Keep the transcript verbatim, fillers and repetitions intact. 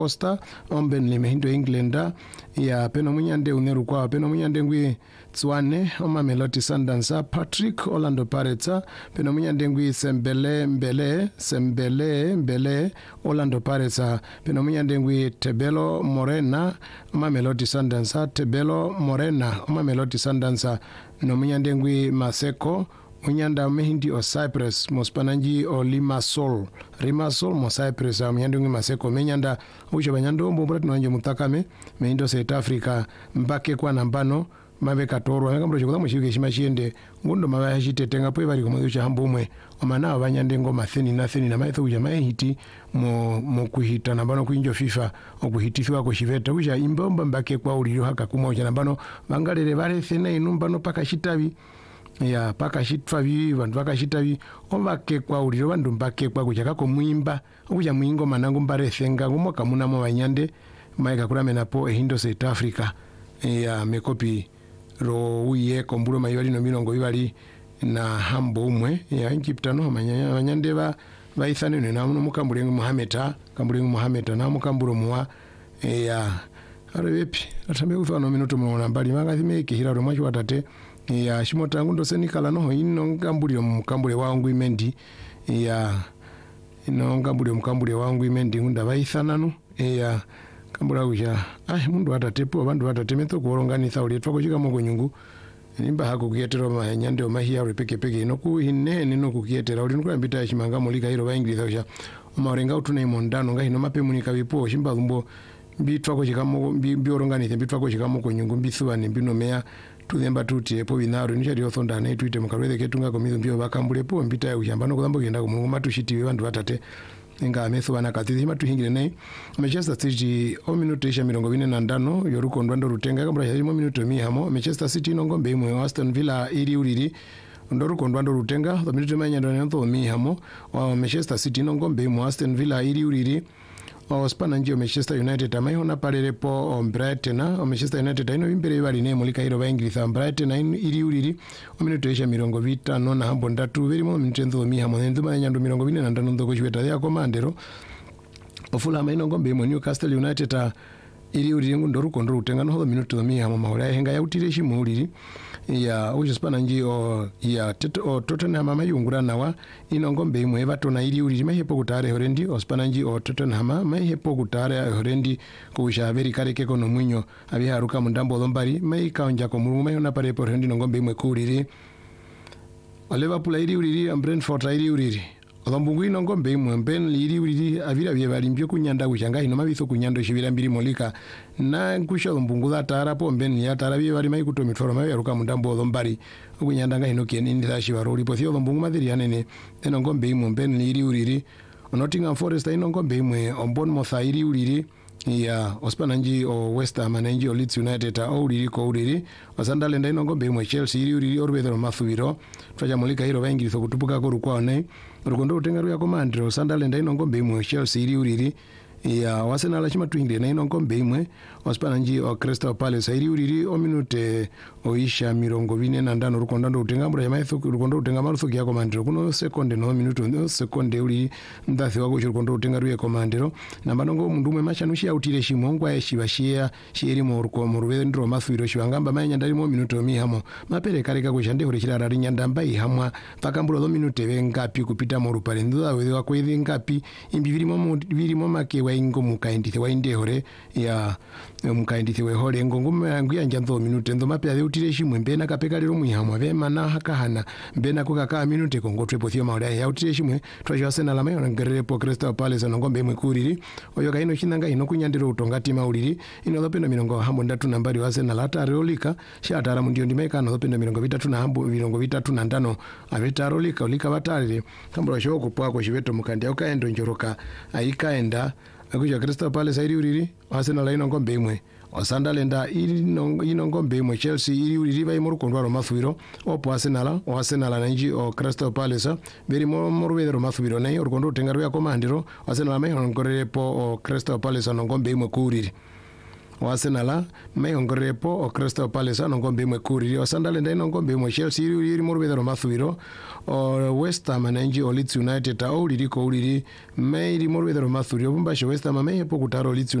Costa omben limehindo Englanda ya peno munyande uneru kwa peno munyande ngwi Tswane oma Melody Sundowns Patrick Orlando Pirates peno munyande ngwi Sembele Mbele Sembele Mbele Orlando Pirates peno munyande ngwi Tebelo Morena oma Melody Sundowns Tebelo Morena oma Melody Sundowns no munyande ngwi Maseko Unyanda mehindi o Cyprus mospananji o Limassol Limassol mo Cyprus munyanda ngwi Maseko menyanda ucho banyando mbo brat nanje mutakame mehindo South Africa mbake kwa nambano mabe katorwa ngambro chikola mushike shimashiende ngundo mabe hashitetenga po bari komo ucha hambumwe omana abanyande ngoma theni na theni na maitho uja mahiti mo mo kuhita nambano kuinjo FIFA okuhitifwa ko shiveta uja imbomba mbake kwa uliro haka kumoja nambano bangalere bare thena inumbano paka shitabi ya paka shitfavi vantu vakashitavi ovake kwa uliro vantu mbake kwa kuchaka komuimba kuja muingo manangu mbare thenga ngumoka munamo vanyande maika kuramena po ehindo South Africa ya mekopi ro uye kombulo mayali no milongo ibali na hambo umwe ya Egyptano manyanya vanyande va vaithane na mukambule Muhameta kambule Muhameta na mukambulo muwa ya arepi atambe kufano minuto mwana mbali magathime kihiraro mwacho watate ya shimotangu ndo senikala no ino ngambuli mukambule wangu imendi ya ino ngambuli mukambule wangu imendi ngunda vaithananu ya kambula uja ah mundu atatepo abandu atatemeto kuoronganitha uli twako chika moko nyungu nimba hako kuyetera mahanyande omahia uri peke peke ino ku hinne nino kukiyetera uli nukula mbita shimanga molika hiro vaingiliza uja omarenga utuna imondano nga hino mapemunika vipo shimba lumbo mbitwako chika moko mbioronganitha mbitwako chika moko nyungu mbithuwa ni mbinomea tuthemba tuti epo binaro nishari othonda na tuite mukarwethe ketunga komitho mbio bakambule po mbita ya ushambano kulambo kenda kumungu matushitiwe bandu batate nga amethu bana katithi matuhingire nei Manchester City o minuto isha mirongo ine na ndano yoruko ndwando rutenga kambra ya minuto mi hamo Manchester City no ngombe imwe Aston Villa iri uriri ndoruko ndwando rutenga the minuto manya ndano ntho mi hamo wa Manchester City no ngombe imwe Aston Villa iri uriri o spananji o Manchester United amayona parere po o Brighton o Manchester United ino imbere bali ne mulika hiro baingiriza Brighton iri uriri o minuto isha mirongo vita no na hambo ndatu verimo mintenzo mi hamo nduma nyando mirongo ine na ndano ndoko chweta ya komandero ofula maino ngombe imwe Newcastle United iri uriri ndoruko ndo rutenga no minuto mi hamo mahora henga ya utire shimuliri ya ujo spananji o ya teto Tottenham amayungura nawa ino ngombe imwe Everton iri uriri mahepo kutare horendi o spananji o Tottenham mahepo kutare horendi kuisha veri kareke kono mwinyo abiharuka mundambo lombari mai kaonja ko murumu mayona pare po horendi no ngombe imwe kuriri o Liverpool iri uriri Brentford iri uriri Olambungu ino ngombe imwe mben iri uriri avira bye bali mbyo kunyanda kushanga ino mabitho kunyando shibira mbiri molika na kusha Olambungu zatara po mben ya tarabye bali mai kutomitoro mabe yaruka mundambo lombari kunyanda nga ino kieni ndashi barori po thio Olambungu madiri yanene ino ngombe imwe mben iri uriri Nottingham Forest ino ngombe imwe Bournemouth iri uriri ya ospananji o West Ham ananji o Leeds United o uriri ko uriri Sunderland ino ngombe imwe Chelsea iri uriri orwethero mathubiro twaja molika hiro baingirizo kutupuka ko rukwa nei rukondo utenga ruya komandro Sunderland ino ngombe imwe Chelsea iri uriri ya Arsenal chima twingire na ino ngombe imwe ospananji o Crystal Palace iri uriri o minute o isha mirongo vine na ndano rukondo ndo utenga mbura yamaitho rukondo utenga marutho ya komandro kuno sekonde no minute no sekonde uri ndathi wako rukondo utenga ruya komandro na manongo mundu umwe machanushi autire shimongwa yeshibashia shiri mu ruko mu ruwe ndro mathwiro shibangamba manya ndari mo minute mi hamo mapere kareka kushande hore kirara rinyanda mbai hamwa pakamburo do minute vengapi kupita mu rupare ndo awe wako ithi ngapi imbiviri mo biri mo make ingo mukaindithe wainde hore ya mukaindithe we hore ngongoma yangu yanja ntho minute ndo mapya the utire shimwe mbena kapeka lero muhamwa ve mana hakahana mbena ko kaka minute kongo trepo thio maure ya utire shimwe twaje Arsenal la mayo ngerere po Crystal Palace no ngombe imwe kuriri oyo kaino chinanga ino kunyandiro utongati mauliri ino lopenda mirongo hambo ndatu nambari wa Arsenal atarolika shatara mundio ndimeka no lopenda mirongo vitatu na hambo mirongo vitatu na ndano avitarolika ulika batarire kambro shoko pwako shiveto mukandi ukaendo njoroka aikaenda akuja Crystal Palace iri uriri Arsenal ino ngombe imwe Sunderland iri ino ngombe imwe Chelsea iri uriri vai mu rukondwa mathwiro opo Arsenal o Arsenal nanji o Crystal Palace beri mo morwedero mathwiro nei rukondo utenga ruya komandiro Arsenal mai ngorere po o Crystal Palace no ngombe imwe kuriri wa Arsenal meyongorepo o Crystal Palace no ngombe imwe kuri o Sunderland ino ngombe imwe Chelsea iri mu rubethero mathwiro o West Ham na inji o Leeds United au liriko uliri meiri mu rubethero mathwiro bumbashe West Ham meyepo kutaro Leeds